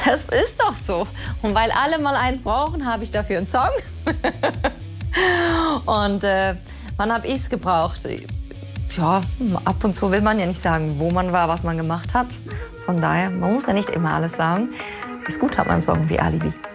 Das ist doch so. Und weil alle mal eins brauchen, habe ich dafür einen Song. Und wann habe ich es gebraucht? Ja, ab und zu will man ja nicht sagen, wo man war, was man gemacht hat. Von daher, man muss ja nicht immer alles sagen. Ist gut, hat man einen Song wie Alibi.